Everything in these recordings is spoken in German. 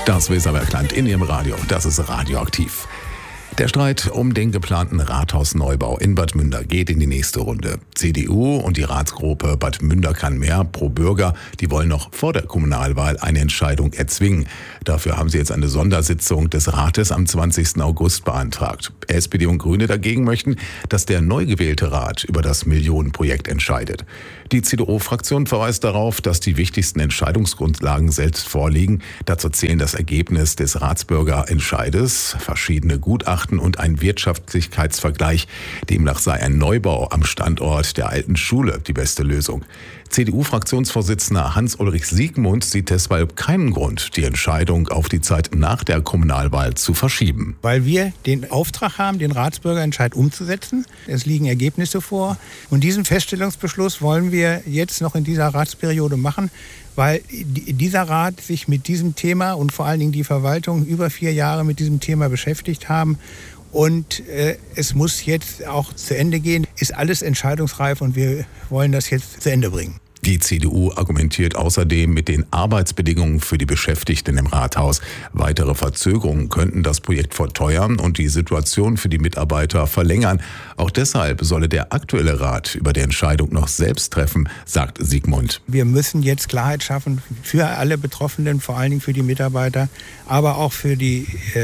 Das Weserbergland in Ihrem Radio, das ist Radioaktiv. Der Streit um den geplanten Rathausneubau in Bad Münder geht in die nächste Runde. CDU und die Ratsgruppe Bad Münder kann mehr pro Bürger, die wollen noch vor der Kommunalwahl eine Entscheidung erzwingen. Dafür haben sie jetzt eine Sondersitzung des Rates am 20. August beantragt. SPD und Grüne dagegen möchten, dass der neu gewählte Rat über das Millionenprojekt entscheidet. Die CDU-Fraktion verweist darauf, dass die wichtigsten Entscheidungsgrundlagen selbst vorliegen. Dazu zählen das Ergebnis des Ratsbürgerentscheides, verschiedene Gutachten und ein Wirtschaftlichkeitsvergleich. Demnach sei ein Neubau am Standort der alten Schule die beste Lösung. CDU-Fraktionsvorsitzender Hans-Ulrich Siegmund sieht deshalb keinen Grund, die Entscheidung auf die Zeit nach der Kommunalwahl zu verschieben. Weil wir den Auftrag haben, den Ratsbürgerentscheid umzusetzen. Es liegen Ergebnisse vor. Und diesen Feststellungsbeschluss wollen wir jetzt noch in dieser Ratsperiode machen, weil dieser Rat sich mit diesem Thema und vor allen Dingen die Verwaltung über 4 Jahre mit diesem Thema beschäftigt haben. Und es muss jetzt auch zu Ende gehen. Ist alles entscheidungsreif und wir wollen das jetzt zu Ende bringen. Die CDU argumentiert außerdem mit den Arbeitsbedingungen für die Beschäftigten im Rathaus. Weitere Verzögerungen könnten das Projekt verteuern und die Situation für die Mitarbeiter verlängern. Auch deshalb solle der aktuelle Rat über die Entscheidung noch selbst treffen, sagt Siegmund. Wir müssen jetzt Klarheit schaffen für alle Betroffenen, vor allen Dingen für die Mitarbeiter, aber auch für die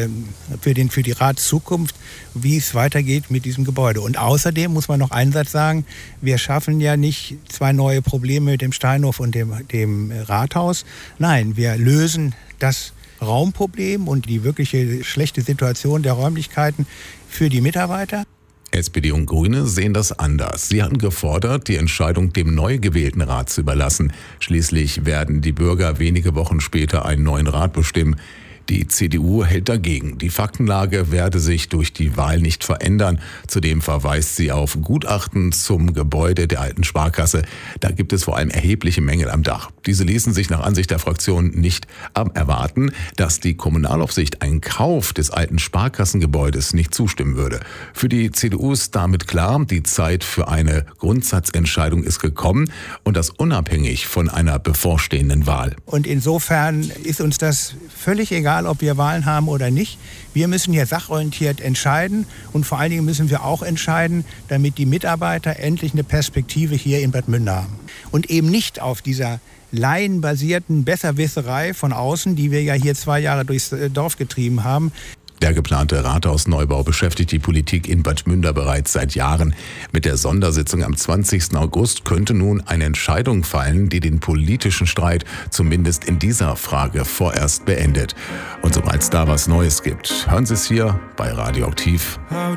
Ratszukunft, wie es weitergeht mit diesem Gebäude. Und außerdem muss man noch einen Satz sagen, wir schaffen ja nicht 2 neue Probleme mit dem Steinhof und dem Rathaus. Nein, wir lösen das Raumproblem und die wirkliche schlechte Situation der Räumlichkeiten für die Mitarbeiter. SPD und Grüne sehen das anders. Sie hatten gefordert, die Entscheidung dem neu gewählten Rat zu überlassen. Schließlich werden die Bürger wenige Wochen später einen neuen Rat bestimmen. Die CDU hält dagegen. Die Faktenlage werde sich durch die Wahl nicht verändern. Zudem verweist sie auf Gutachten zum Gebäude der alten Sparkasse. Da gibt es vor allem erhebliche Mängel am Dach. Diese ließen sich nach Ansicht der Fraktion nicht erwarten, dass die Kommunalaufsicht einen Kauf des alten Sparkassengebäudes nicht zustimmen würde. Für die CDU ist damit klar, die Zeit für eine Grundsatzentscheidung ist gekommen und das unabhängig von einer bevorstehenden Wahl. Und insofern ist uns das völlig egal, ob wir Wahlen haben oder nicht. Wir müssen hier sachorientiert entscheiden und vor allen Dingen müssen wir auch entscheiden, damit die Mitarbeiter endlich eine Perspektive hier in Bad Münder haben. Und eben nicht auf dieser laienbasierten Besserwisserei von außen, die wir ja hier 2 Jahre durchs Dorf getrieben haben. Der geplante Rathausneubau beschäftigt die Politik in Bad Münder bereits seit Jahren. Mit der Sondersitzung am 20. August könnte nun eine Entscheidung fallen, die den politischen Streit zumindest in dieser Frage vorerst beendet. Und sobald es da was Neues gibt, hören Sie es hier bei Radioaktiv.